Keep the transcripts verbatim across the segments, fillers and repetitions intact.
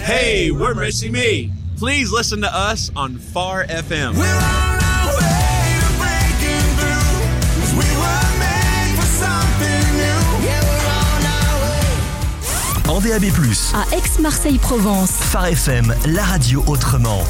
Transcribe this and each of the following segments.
Hey, we're Missy Me. Please listen to us on Far F M. We're on our way to breaking through, 'cause we were made for something new. Yeah, we're on our way. En D A B plus, à Aix-Marseille-Provence. Phare F M, la radio autrement.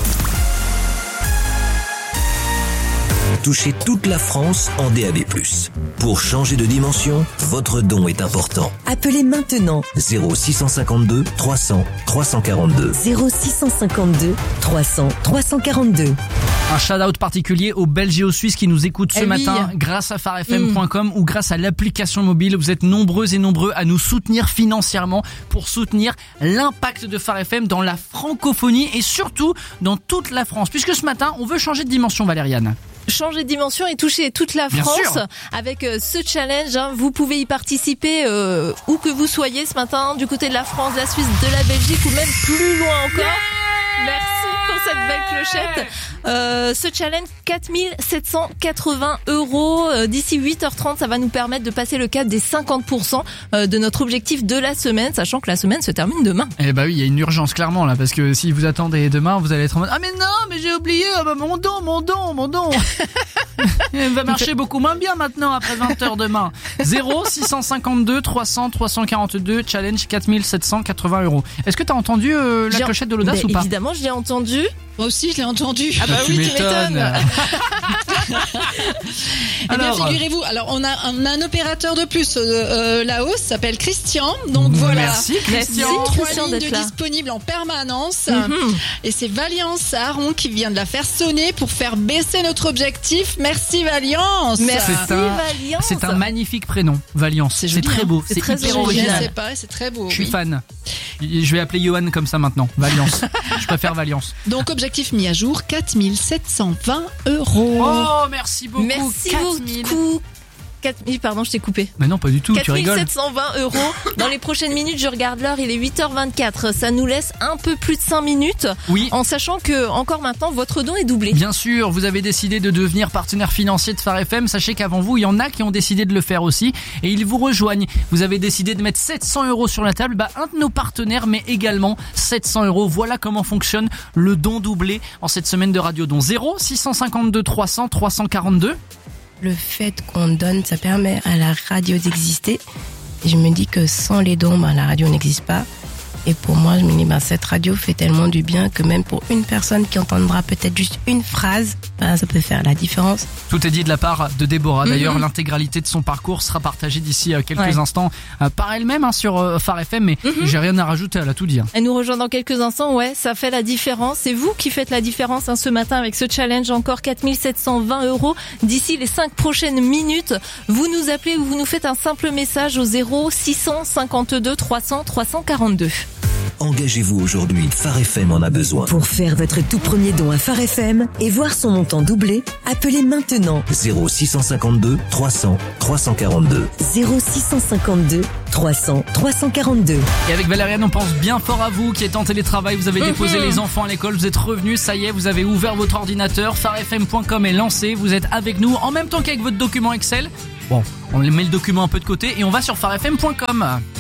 Touchez toute la France en D A B plus. Pour changer de dimension, votre don est important. Appelez maintenant zéro six cent cinquante-deux trois cents trois cent quarante-deux. zéro six cent cinquante-deux trois cents trois cent quarante-deux. Un shout-out particulier aux Belges et aux Suisses qui nous écoutent ce eh matin oui. grâce à phare f m point com mmh. ou grâce à l'application mobile. Vous êtes nombreux et nombreux à nous soutenir financièrement pour soutenir l'impact de Phare F M dans la francophonie et surtout dans toute la France. Puisque ce matin, on veut changer de dimension, Valériane. Changer de dimension et toucher toute la Bien France sûr. avec euh, ce challenge. Hein, vous pouvez y participer euh, où que vous soyez ce matin, du côté de la France, de la Suisse, de la Belgique ou même plus loin encore. Yeah. Merci pour cette belle clochette. Euh, ce challenge, quatre mille sept cent quatre-vingts euros. Euh, d'ici huit heures trente, ça va nous permettre de passer le cap des cinquante pour cent de notre objectif de la semaine, sachant que la semaine se termine demain. Eh bah oui, il y a une urgence clairement là, parce que si vous attendez demain, vous allez être en mode ah mais non, mais j'ai oublié, ah bah mon don, mon don, mon don. Il va marcher beaucoup moins bien maintenant après vingt heures demain. zéro six cent cinquante-deux trois cents trois cent quarante-deux, challenge quatre mille sept cent quatre-vingts euros. Est-ce que t'as entendu euh, la J'ai... clochette de l'audace bah, ou pas? Évidemment, je l'ai entendu. Moi aussi, je l'ai entendu. Ah bah tu oui, m'étonnes. tu m'étonnes. Eh bien, figurez-vous, alors on a, on a un opérateur de plus euh, euh, là-haut, s'appelle Christian. Donc voilà. Merci Christian. Trois Christian lignes d'être là. disponibles en permanence. Mm-hmm. Et c'est Valiance Aron qui vient de la faire sonner pour faire baisser notre objectif. Merci Valiance. Merci C'est un, Valiance. c'est un magnifique prénom, Valiance. C'est, joli, très hein. beau, C'est c'est, très hyper original. Je original. sais pas, c'est très beau. Je suis oui. fan. Je vais appeler Johan comme ça maintenant. Valiance. Je préfère Valiance. Donc objectif mis à jour, quatre mille sept cent vingt euros. Oh, merci beaucoup. Merci quatre mille. beaucoup. quatre mille, pardon, je t'ai coupé. Mais non, pas du tout, tu quatre mille rigoles. sept cent vingt euros. Dans les prochaines minutes, je regarde l'heure, il est huit heures vingt-quatre. Ça nous laisse un peu plus de cinq minutes. Oui. En sachant que, encore maintenant, votre don est doublé. Bien sûr, vous avez décidé de devenir partenaire financier de Phare F M. Sachez qu'avant vous, il y en a qui ont décidé de le faire aussi. Et ils vous rejoignent. Vous avez décidé de mettre sept cents euros sur la table. Bah, un de nos partenaires, mais également sept cents euros. Voilà comment fonctionne le don doublé en cette semaine de Radio Don. zéro six cent cinquante-deux trois cents trois cent quarante-deux. Le fait qu'on donne, ça permet à la radio d'exister. Et je me dis que sans les dons, ben, la radio n'existe pas. Et pour moi, je me dis, ben, cette radio fait tellement du bien que même pour une personne qui entendra peut-être juste une phrase, ben, ça peut faire la différence. Tout est dit de la part de Déborah. D'ailleurs, Mm-hmm. l'intégralité de son parcours sera partagée d'ici quelques Ouais. instants euh, par elle-même hein, sur euh, Phare F M. Mais Mm-hmm. j'ai rien à rajouter, elle a tout dit. Hein. Elle nous rejoint dans quelques instants. Ouais, ça fait la différence. C'est vous qui faites la différence hein, ce matin avec ce challenge. Encore quatre mille sept cent vingt euros. D'ici les cinq prochaines minutes, vous nous appelez ou vous nous faites un simple message au zéro six cent cinquante-deux trois cents trois cent quarante-deux. Engagez-vous aujourd'hui, Phare F M en a besoin. Pour faire votre tout premier don à Phare F M et voir son montant doublé, appelez maintenant zéro six cent cinquante-deux trois cents trois cent quarante-deux. zéro six cent cinquante-deux trois cents trois cent quarante-deux. Et avec Valériane, on pense bien fort à vous qui êtes en télétravail. Vous avez déposé les enfants à l'école, vous êtes revenus, ça y est, vous avez ouvert votre ordinateur. Phare F M point com est lancé, vous êtes avec nous en même temps qu'avec votre document Excel. Bon, on met le document un peu de côté et on va sur phare f m point com.